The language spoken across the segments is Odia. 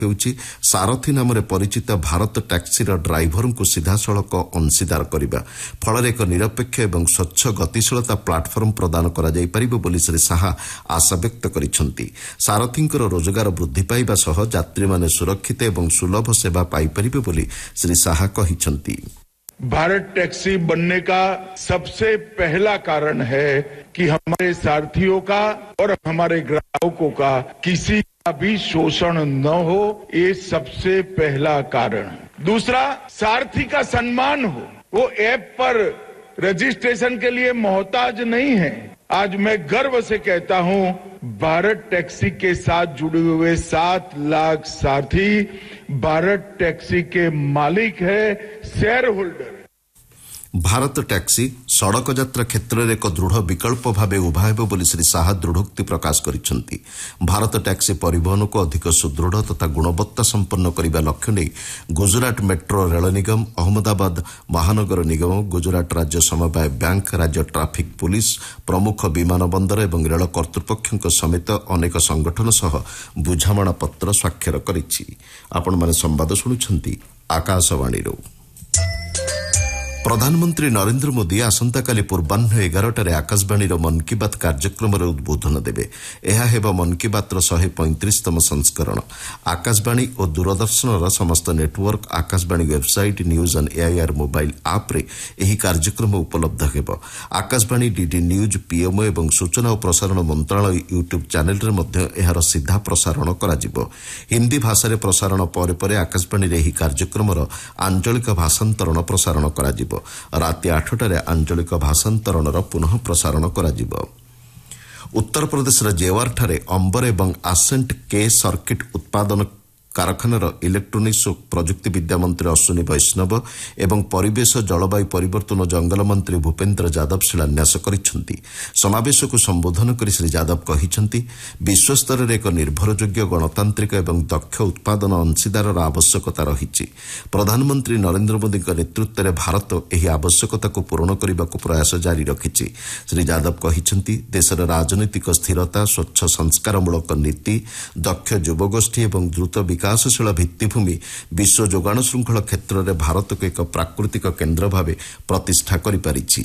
ହେଉଛି ସାରଥୀ ନାମରେ ପରିଚିତ ଭାରତ ଟ୍ୟାକ୍ସିର ଡ୍ରାଇଭରଙ୍କୁ ସିଧାସଳଖ ଅଂଶୀଦାର କରିବା ଫଳରେ ଏକ ନିରପେକ୍ଷ ଏବଂ ସ୍ୱଚ୍ଛ ଗତିଶୀଳତା ପ୍ଲାଟଫର୍ମ ପ୍ରଦାନ କରାଯାଇପାରିବ ବୋଲି ଶ୍ରୀ ଶାହା ଆଶାବ୍ୟକ୍ତ କରିଛନ୍ତି। ସାରଥୀଙ୍କର ରୋଜଗାର ବୃଦ୍ଧି ପାଇବା ସହ ଯାତ୍ରୀମାନେ ସୁରକ୍ଷିତ ଏବଂ ସୁଲଭ ସେବା ପାଇପାରିବେ ବୋଲି ଶ୍ରୀ ଶାହା କହିଛନ୍ତି। भारत टैक्सी बनने का सबसे पहला कारण है कि हमारे सारथियों का और हमारे ग्राहकों का किसी का भी शोषण न हो, ये सबसे पहला कारण। दूसरा, सारथी का सम्मान हो, वो ऐप पर रजिस्ट्रेशन के लिए मोहताज नहीं है। आज मैं गर्व से कहता हूं, भारत टैक्सी के साथ जुड़े हुए 7 लाख सारथी भारत टैक्सी के मालिक है, शेयर होल्डर। भारत टैक्सी सड़क यात्रा क्षेत्र में एक दृढ़ विकल्प भाव उभा हेब बोली श्री शाह दृढ़ोक्ति प्रकाश करिसेंति। भारत टैक्सी परिवहन को अधिक सुदृढ़ तथा गुणवत्ता संपन्न करने लक्ष्य नहीं गुजरात मेट्रो रेल निगम, अहमदाबाद महानगर निगम, गुजरात राज्य समवाय बैंक, राज्य ट्राफिक पुलिस, प्रमुख विमान बंदर और रेल कर्तृपक्ष समेत अनेक संगठन सह बुझामणा पत्र स्वाक्षर करिछि। आपण माने संवाद शुणुछंती आकाशवाणी। प्रधानमंत्री नरेंद्र मोदी आसंताकाली पूर्वाह्न 11टारे आकाशवाणीर मन की बात कार्यक्रम उद्बोधन देवे। यह हेब मन की बातर 135तम संस्करण। आकाशवाणी और दूरदर्शनर समस्त network, Akashvani website, news on AIR mobile आप रे एही कार्यक्रम उपलब्ध हेब। आकाशवाणी, डीडी न्यूज, पीएमओ एवं सूचना और प्रसारण मंत्रालय यूट्यूब चैनल रे मध्य एहार सीधा प्रसारण कराजिबो। हिंदी भाषा रे प्रसारण परे परे आकाशवाणी रे एही कार्यक्रमर आंचलिक भाषांतरण प्रसारण कराजिबो। राति 8टारे आंचलिक भाषांतरणर पुनः प्रसारण कराजिबो। उत्तर प्रदेश जेवारଠାରେ अंबर एवं आसेंट के सर्किट उत्पादन कारखानार इलेक्ट्रोनिक्स और प्रजुक्ति विद्या मंत्री अश्विनी वैष्णव एवं परिवेश जलवायु परिवर्तन जंगल मंत्री भूपेन्द्र यादव शिलान्यास करिसेंति। समावेश को संबोधन करी श्री यादव कहिसेंति विश्वस्तर रे एक निर्भरयोग्य गणतांत्रिक एवं दक्ष उत्पादन अंशीदारर आवश्यकता रहिछि। प्रधानमंत्री नरेंद्र मोदी नेतृत्व में भारत एही आवश्यकता को पूरण करने को प्रयास जारी रखिछि। श्री यादव कहिसेंति देशर राजनीतिक स्थिरता, स्वच्छ संस्कारमूलक नीति, दक्ष युवगोष्ठी एवं द्रुत विकासशील भित्तिभूमि विश्व जोगाण श्रृंखल क्षेत्र में भारत को एक प्राकृतिक केन्द्र भाव प्रतिष्ठा करिपारिछि।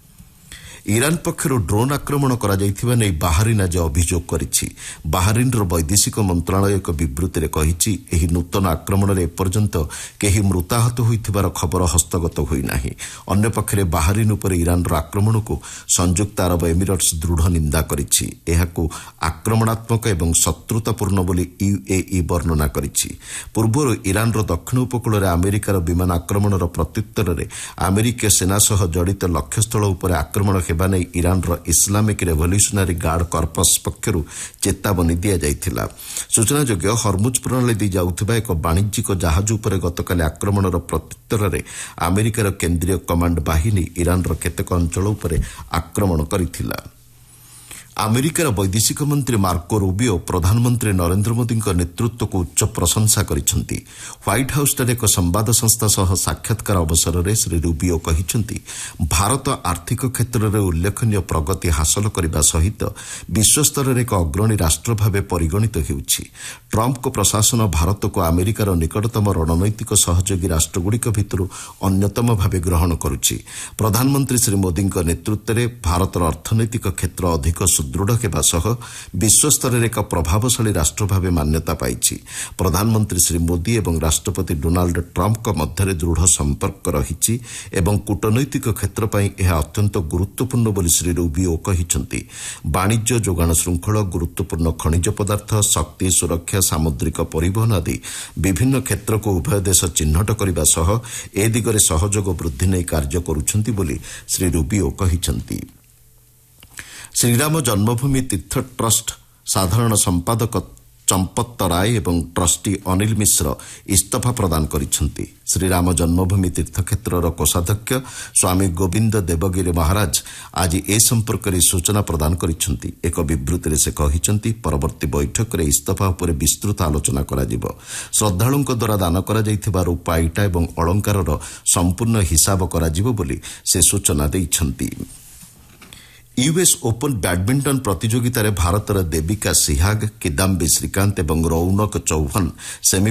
इरान पक्षर ड्रोन आक्रमण कराଯାଇଥିବା ନେଇ ବାହାରିନ୍ ଆଜି ଅଭିଯୋଗ କରିଛି। ବାହାରିନ୍ର ବୈଦେଶିକ ମନ୍ତ୍ରଣାଳୟ ଏକ ବିବୃତ୍ତିରେ କହିଛି ଏହି ନୂତନ ଆକ୍ରମଣରେ ଏପର୍ଯ୍ୟନ୍ତ କେହି ମୃତାହତ ହୋଇଥିବାର ଖବର ହସ୍ତଗତ ହୋଇନାହିଁ। ଅନ୍ୟପକ୍ଷରେ ବାହାରିନ୍ ଉପରେ ଇରାନର ଆକ୍ରମଣକୁ ସଂଯୁକ୍ତ ଆରବ ଏମିରେଟ୍ସ ଦୃଢ଼ ନିନ୍ଦା କରିଛି। ଏହାକୁ ଆକ୍ରମଣାତ୍ମକ ଏବଂ ଶତ୍ରୁତାପୂର୍ଣ୍ଣ ବୋଲି ୟୁଏଇ ବର୍ଣ୍ଣନା କରିଛି। ପୂର୍ବରୁ ଇରାନର ଦକ୍ଷିଣ ଉପକୂଳରେ ଆମେରିକାର ବିମାନ ଆକ୍ରମଣର ପ୍ରତ୍ୟୁତ୍ତରରେ ଆମେରିକୀୟ ସେନା ସହ ଜଡ଼ିତ ଲକ୍ଷ୍ୟସ୍ଥଳ ଉପରେ ଆକ୍ରମଣ ହେବା ନେଇ ଇରାନର ଇସଲାମିକ ରେଭଲ୍ୟୁସନାରୀ ଗାର୍ଡ କର୍ପସ୍ ପକ୍ଷରୁ ଚେତାବନୀ ଦିଆଯାଇଥିଲା। ସୂଚନାଯୋଗ୍ୟ ହର୍ମୁଜ ପ୍ରଣାଳୀ ଦେଇ ଯାଉଥିବା ଏକ ବାଣିଜ୍ୟିକ ଜାହାଜ ଉପରେ ଗତକାଲି ଆକ୍ରମଣର ପ୍ରତ୍ୟୁତ୍ତରରେ ଆମେରିକାର କେନ୍ଦ୍ରୀୟ କମାଣ୍ଡ ବାହିନୀ ଇରାନର କେତେକ ଅଞ୍ଚଳ ଉପରେ ଆକ୍ରମଣ କରିଥିଲା। ଆମେରିକାର ବୈଦେଶିକ ମନ୍ତ୍ରୀ ମାର୍କୋ ରୁବିଓ ପ୍ରଧାନମନ୍ତ୍ରୀ ନରେନ୍ଦ୍ର ମୋଦିଙ୍କ ନେତୃତ୍ୱକୁ ଉଚ୍ଚ ପ୍ରଶଂସା କରିଛନ୍ତି। ହ୍ୱାଇଟ୍ ହାଉସ୍ଠାରେ ଏକ ସମ୍ବାଦ ସଂସ୍ଥା ସହ ସାକ୍ଷାତକାର ଅବସରରେ ଶ୍ରୀ ରୁବିଓ କହିଛନ୍ତି ଭାରତ ଆର୍ଥିକ କ୍ଷେତ୍ରରେ ଉଲ୍ଲେଖନୀୟ ପ୍ରଗତି ହାସଲ କରିବା ସହିତ ବିଶ୍ୱସ୍ତରରେ ଏକ ଅଗ୍ରଣୀ ରାଷ୍ଟ୍ର ଭାବେ ପରିଗଣିତ ହେଉଛି। ଟ୍ରମ୍ପଙ୍କ ପ୍ରଶାସନ ଭାରତକୁ ଆମେରିକାର ନିକଟତମ ରଣନୈତିକ ସହଯୋଗୀ ରାଷ୍ଟ୍ରଗୁଡ଼ିକ ଭିତରୁ ଅନ୍ୟତମ ଭାବେ ଗ୍ରହଣ କରୁଛି। ପ୍ରଧାନମନ୍ତ୍ରୀ ଶ୍ରୀ ମୋଦିଙ୍କ ନେତୃତ୍ୱରେ ଭାରତର ଅର୍ଥନୈତିକ କ୍ଷେତ୍ର ଅଧିକ ସୁଦୃଢ଼ ହେବା ସହ ବିଶ୍ୱସ୍ତରରେ ଏକ ପ୍ରଭାବଶାଳୀ ରାଷ୍ଟ୍ର ଭାବେ ମାନ୍ୟତା ପାଇଛି। ପ୍ରଧାନମନ୍ତ୍ରୀ ଶ୍ରୀ ମୋଦି ଏବଂ ରାଷ୍ଟ୍ରପତି ଡୋନାଲ୍ଡ ଟ୍ରମ୍ପଙ୍କ ମଧ୍ୟରେ ଦୃଢ଼ ସମ୍ପର୍କ ରହିଛି ଏବଂ କୂଟନୈତିକ କ୍ଷେତ୍ର ପାଇଁ ଏହା ଅତ୍ୟନ୍ତ ଗୁରୁତ୍ୱପୂର୍ଣ୍ଣ ବୋଲି ଶ୍ରୀ ରୁବିଓ କହିଛନ୍ତି। ବାଣିଜ୍ୟ, ଯୋଗାଣ ଶୃଙ୍ଖଳ, ଗୁରୁତ୍ୱପୂର୍ଣ୍ଣ ଖଣିଜ ପଦାର୍ଥ, ଶକ୍ତି, ସୁରକ୍ଷା, ସାମୁଦ୍ରିକ ପରିବହନ ଆଦି ବିଭିନ୍ନ କ୍ଷେତ୍ରକୁ ଉଭୟ ଦେଶ ଚିହ୍ନଟ କରିବା ସହ ଏ ଦିଗରେ ସହଯୋଗ ବୃଦ୍ଧି ନେଇ କାର୍ଯ୍ୟ କରୁଛନ୍ତି ବୋଲି ଶ୍ରୀ ରୁବିଓ କହିଛନ୍ତି। ଶ୍ରୀରାମ ଜନ୍ମଭୂମି ତୀର୍ଥ ଟ୍ରଷ୍ଟ ସାଧାରଣ ସମ୍ପାଦକ ଚମ୍ପତ ରାୟ ଏବଂ ଟ୍ରଷ୍ଟି ଅନିଲ ମିଶ୍ର ଇସ୍ତଫା ପ୍ରଦାନ କରିଛନ୍ତି। ଶ୍ରୀରାମ ଜନ୍ମଭୂମି ତୀର୍ଥକ୍ଷେତ୍ରର କୋଷାଧ୍ୟକ୍ଷ ସ୍ୱାମୀ ଗୋବିନ୍ଦ ଦେବଗିରି ମହାରାଜ ଆଜି ଏ ସମ୍ପର୍କରେ ସୂଚନା ପ୍ରଦାନ କରିଛନ୍ତି। ଏକ ବିବୃତ୍ତିରେ ସେ କହିଛନ୍ତି ପରବର୍ତ୍ତୀ ବୈଠକରେ ଇସ୍ତଫା ଉପରେ ବିସ୍ତୃତ ଆଲୋଚନା କରାଯିବ। ଶ୍ରଦ୍ଧାଳୁଙ୍କ ଦ୍ୱାରା ଦାନ କରାଯାଇଥିବା ରୂପା, ଇଟା ଏବଂ ଅଳଙ୍କାରର ସମ୍ପୂର୍ଣ୍ଣ ହିସାବ କରାଯିବ ବୋଲି ସେ ସୂଚନା ଦେଇଛନ୍ତି। US open badminton प्रतियोगितार भारतर Devika Sihag Kidambi Shrikant और रौनक चौहान सेमी